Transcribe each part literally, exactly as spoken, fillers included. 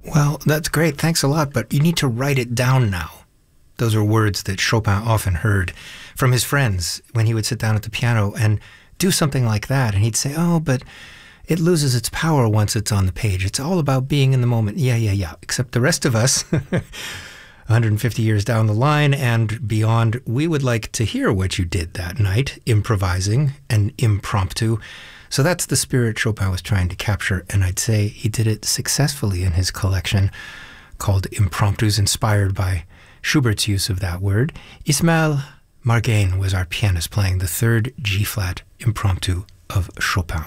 Well, that's great. Thanks a lot. But you need to write it down now. Those are words that Chopin often heard from his friends when he would sit down at the piano and do something like that. And he'd say, oh, but it loses its power once it's on the page. It's all about being in the moment. Yeah, yeah, yeah. Except the rest of us, one hundred fifty years down the line and beyond, we would like to hear what you did that night, improvising and impromptu. So that's the spirit Chopin was trying to capture, and I'd say he did it successfully in his collection called Impromptus, inspired by Schubert's use of that word. Ismail Margain was our pianist playing the third G-flat impromptu of Chopin.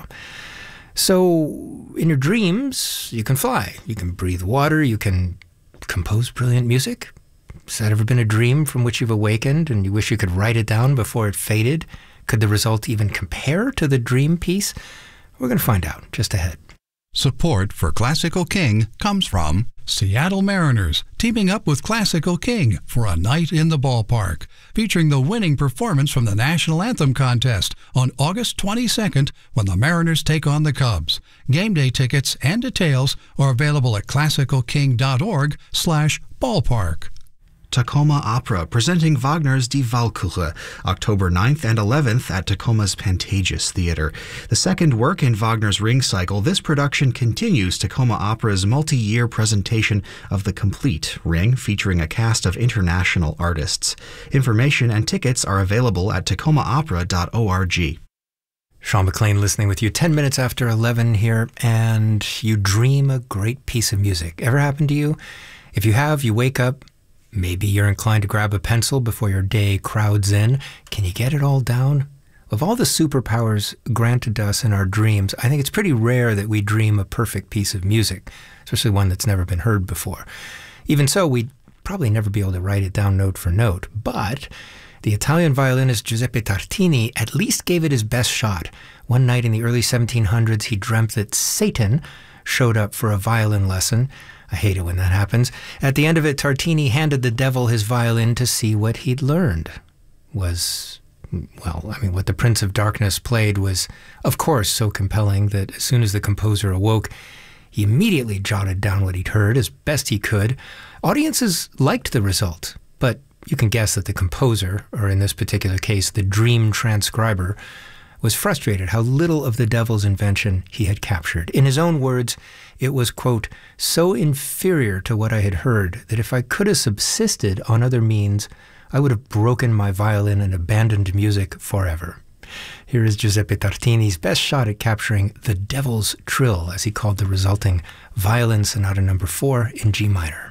So in your dreams, you can fly. You can breathe water. You can compose brilliant music. Has that ever been a dream from which you've awakened and you wish you could write it down before it faded? Could the result even compare to the dream piece? We're going to find out just ahead. Support for Classical King comes from Seattle Mariners, teaming up with Classical King for a night in the ballpark, featuring the winning performance from the National Anthem contest on August twenty-second when the Mariners take on the Cubs. Game day tickets and details are available at classical king dot org slash ballpark. Tacoma Opera, presenting Wagner's Die Walküre, October ninth and eleventh at Tacoma's Pantages Theater. The second work in Wagner's Ring Cycle, this production continues Tacoma Opera's multi-year presentation of the complete Ring, featuring a cast of international artists. Information and tickets are available at tacoma opera dot org. Sean McLean listening with you ten minutes after eleven here, and you dream a great piece of music. Ever happened to you? If you have, you wake up, maybe you're inclined to grab a pencil before your day crowds in. Can you get it all down? Of all the superpowers granted to us in our dreams, I think it's pretty rare that we dream a perfect piece of music, especially one that's never been heard before. Even so, we'd probably never be able to write it down note for note. But the Italian violinist Giuseppe Tartini at least gave it his best shot. One night in the early seventeen hundreds, he dreamt that Satan showed up for a violin lesson. I hate it when that happens. At the end of it, Tartini handed the devil his violin to see what he'd learned. Was, well, I mean, what the Prince of Darkness played was, of course, so compelling that as soon as the composer awoke, he immediately jotted down what he'd heard as best he could. Audiences liked the result, but you can guess that the composer, or in this particular case, the dream transcriber, was frustrated how little of the devil's invention he had captured. In his own words, it was, quote, so inferior to what I had heard that if I could have subsisted on other means, I would have broken my violin and abandoned music forever. Here is Giuseppe Tartini's best shot at capturing the devil's trill, as he called the resulting Violin Sonata number four in G minor.